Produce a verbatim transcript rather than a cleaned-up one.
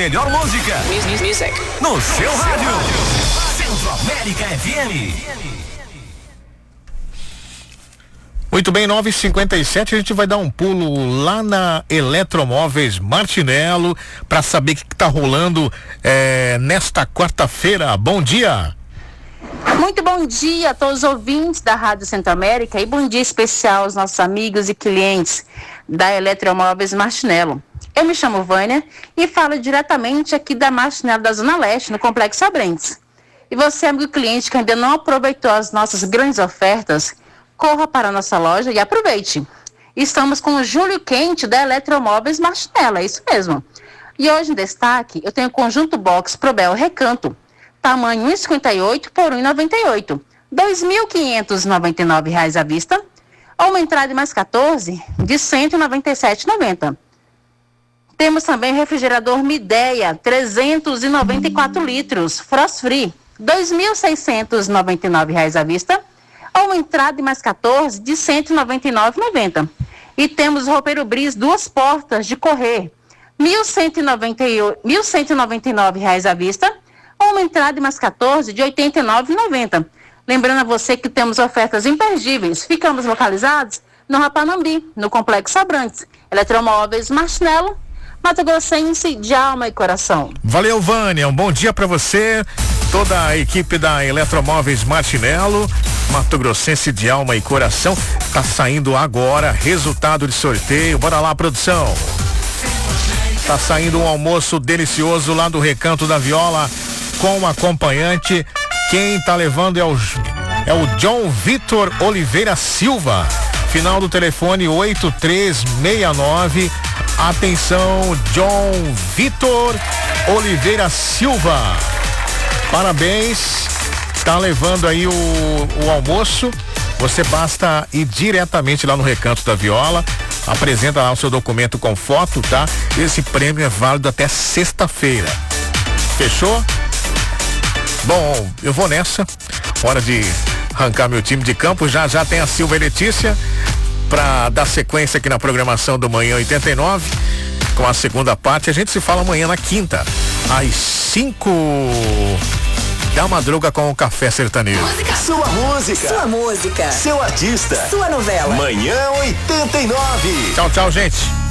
melhor música. Music. No seu rádio. Centro-América F M. Muito bem, nove e cinquenta e sete, a gente vai dar um pulo lá na Eletromóveis Martinello para saber o que está rolando é, nesta quarta-feira. Bom dia. Muito bom dia a todos os ouvintes da Rádio Centro-América e bom dia especial aos nossos amigos e clientes da Eletromóveis Martinello. Eu me chamo Vânia e falo diretamente aqui da Martinello da Zona Leste, no Complexo Abrantes. E você, amigo cliente que ainda não aproveitou as nossas grandes ofertas, corra para a nossa loja e aproveite. Estamos com o Julho Quente da Eletromóveis Martinello, é isso mesmo. E hoje em destaque eu tenho o conjunto box Probel Recanto, tamanho um e cinquenta e oito por um e noventa e oito, dois mil quinhentos e noventa e nove reais à vista, ou uma entrada mais quatorze de cento e noventa e sete reais e noventa centavos. Temos também o refrigerador Midea, trezentos e noventa e quatro litros, Frost Free, dois mil seiscentos e noventa e nove reais à vista, ou uma entrada de mais quatorze de cento e noventa e nove reais e noventa centavos. E temos o roupeiro Bris, duas portas de correr, mil cento e noventa e nove reais à vista, ou uma entrada de mais quatorze de oitenta e nove reais e noventa centavos. Lembrando a você que temos ofertas imperdíveis. Ficamos localizados no Rapanambi, no Complexo Abrantes. Eletromóveis Martinello, Mato Grossense de alma e coração. Valeu, Vânia, um bom dia para você, toda a equipe da Eletromóveis Martinello, Mato Grossense de alma e coração. Tá saindo agora resultado de sorteio, bora lá, produção. Tá saindo um almoço delicioso lá do Recanto da Viola com acompanhante. Quem tá levando é o, é o John Vitor Oliveira Silva, final do telefone oito três seis nove. Atenção, John Vitor Oliveira Silva, parabéns, tá levando aí o, o almoço. Você basta ir diretamente lá no Recanto da Viola, apresenta lá o seu documento com foto, tá? Esse prêmio é válido até sexta-feira. Fechou? Bom, eu vou nessa, hora de arrancar meu time de campo. Já já tem a Silva e Letícia para dar sequência aqui na programação do Manhã oitenta e nove, com a segunda parte. A gente se fala amanhã na quinta, às cinco da madruga, com o Café Sertanejo. Sua música. Sua música. Seu artista. Sua novela. Manhã oitenta e nove. Tchau, tchau, gente.